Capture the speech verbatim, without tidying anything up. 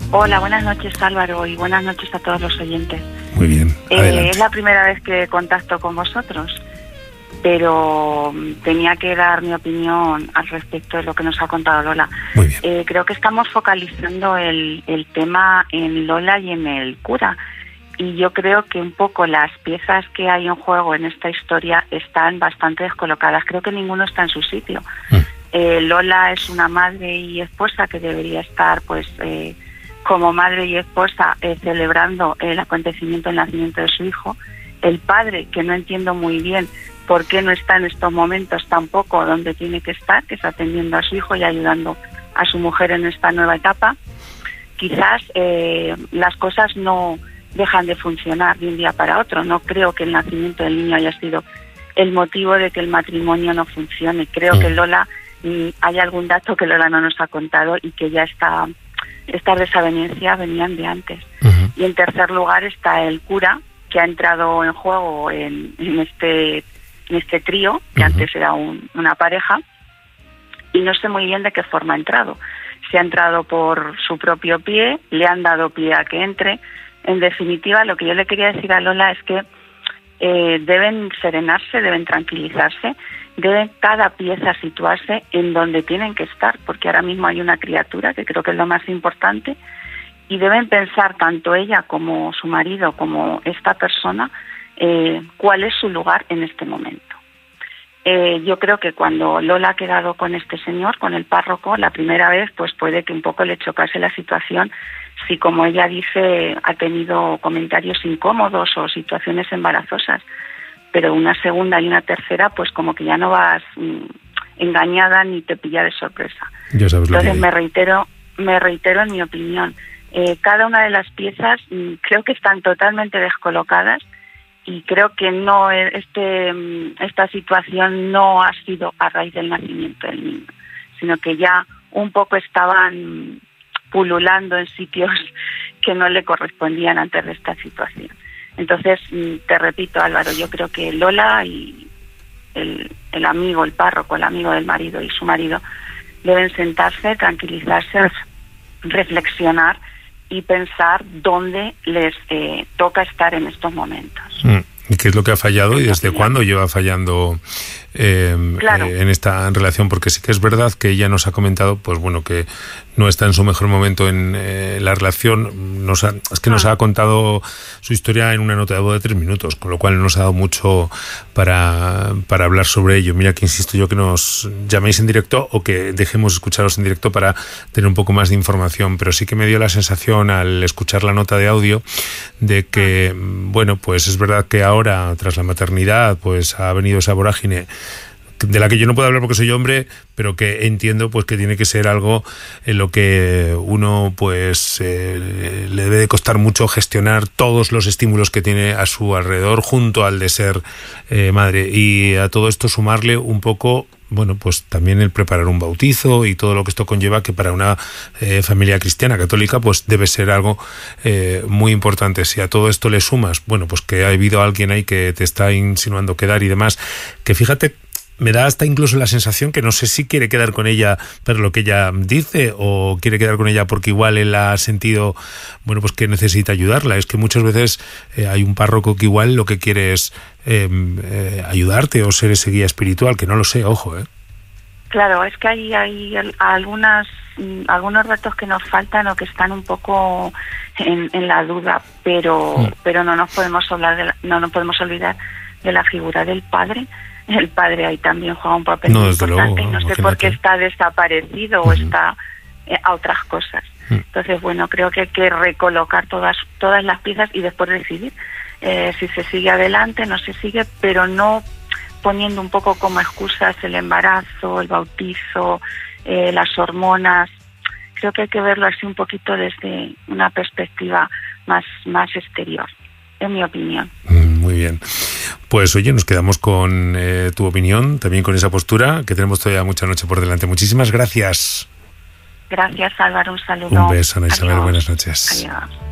Hola, buenas noches Álvaro y buenas noches a todos los oyentes. Muy bien, eh, Es la primera vez que contacto con vosotros, pero tenía que dar mi opinión al respecto de lo que nos ha contado Lola. Muy bien. Eh, creo que estamos focalizando el, el tema en Lola y en el cura, y yo creo que un poco las piezas que hay en juego en esta historia están bastante descolocadas. Creo que ninguno está en su sitio. Mm. Eh, Lola es una madre y esposa que debería estar, pues, eh, como madre y esposa, eh, celebrando el acontecimiento del nacimiento de su hijo. El padre, que no entiendo muy bien por qué no está en estos momentos tampoco donde tiene que estar, que está atendiendo a su hijo y ayudando a su mujer en esta nueva etapa. Quizás eh, las cosas no dejan de funcionar de un día para otro. No creo que el nacimiento del niño haya sido el motivo de que el matrimonio no funcione. Creo mm. que Lola, mm, hay algún dato que Lola no nos ha contado y que ya está... Estas desavenencias venían de antes. Uh-huh. Y en tercer lugar está el cura, que ha entrado en juego en, en este en este trío, que uh-huh. antes era un, una pareja, y no sé muy bien de qué forma ha entrado. Si ha entrado por su propio pie, le han dado pie a que entre. En definitiva, lo que yo le quería decir a Lola es que eh, deben serenarse, deben tranquilizarse, debe cada pieza situarse en donde tienen que estar, porque ahora mismo hay una criatura, que creo que es lo más importante, y deben pensar tanto ella como su marido, como esta persona, eh, cuál es su lugar en este momento. Eh, yo creo que cuando Lola ha quedado con este señor, con el párroco, la primera vez, pues puede que un poco le chocase la situación, si, como ella dice, ha tenido comentarios incómodos o situaciones embarazosas. Pero una segunda y una tercera, pues como que ya no vas mmm, engañada ni te pilla de sorpresa. Ya sabes lo Entonces que... me reitero, me reitero en mi opinión. Eh, cada una de las piezas mmm, creo que están totalmente descolocadas, y creo que no este mmm, esta situación no ha sido a raíz del nacimiento del niño, sino que ya un poco estaban pululando en sitios que no le correspondían antes de esta situación. Entonces, te repito, Álvaro, yo creo que Lola y el, el amigo, el párroco, el amigo del marido y su marido deben sentarse, tranquilizarse, reflexionar y pensar dónde les eh, toca estar en estos momentos. Mm. ¿Y qué es lo que ha fallado y desde cuándo lleva fallando eh, claro. eh, en esta relación? Porque sí que es verdad que ella nos ha comentado, pues bueno, que no está en su mejor momento en eh, la relación. Nos ha, es que nos ha contado su historia en una nota de voz de tres minutos, con lo cual no nos ha dado mucho para, para hablar sobre ello. Mira que insisto yo que nos llaméis en directo o que dejemos escucharos en directo para tener un poco más de información, pero sí que me dio la sensación al escuchar la nota de audio de que, bueno, pues es verdad que ahora Ahora, tras la maternidad, pues ha venido esa vorágine de la que yo no puedo hablar porque soy hombre, pero que entiendo pues que tiene que ser algo en lo que uno pues eh, le debe de costar mucho gestionar todos los estímulos que tiene a su alrededor junto al de ser eh, madre, y a todo esto sumarle un poco, bueno, pues también el preparar un bautizo y todo lo que esto conlleva, que para una eh, familia cristiana católica pues debe ser algo eh, muy importante. Si a todo esto le sumas, bueno, pues que ha habido alguien ahí que te está insinuando quedar y demás, que fíjate, me da hasta incluso la sensación que no sé si quiere quedar con ella por lo que ella dice, o quiere quedar con ella porque igual él ha sentido, bueno, pues que necesita ayudarla. Es que muchas veces eh, hay un párroco que igual lo que quiere es eh, eh, ayudarte o ser ese guía espiritual, que no lo sé, ojo, ¿eh? Claro, es que hay, hay algunas algunos datos que nos faltan o que están un poco en, en la duda, pero mm. pero no nos podemos hablar de la, no nos podemos olvidar de la figura del padre. El padre ahí también juega un papel no, muy importante, luego, y no sé imagínate. por qué está desaparecido uh-huh. o está eh, a otras cosas. Uh-huh. Entonces, bueno, creo que hay que recolocar todas todas las piezas y después decidir eh, si se sigue adelante, no se sigue, pero no poniendo un poco como excusas el embarazo, el bautizo, eh, las hormonas. Creo que hay que verlo así un poquito desde una perspectiva más, más exterior, en mi opinión. Muy bien. Pues oye, nos quedamos con eh, tu opinión, también con esa postura, que tenemos todavía mucha noche por delante. Muchísimas gracias. Gracias, Álvaro, un saludo. Un beso, Ana Isabel, Adiós. buenas noches. Adiós.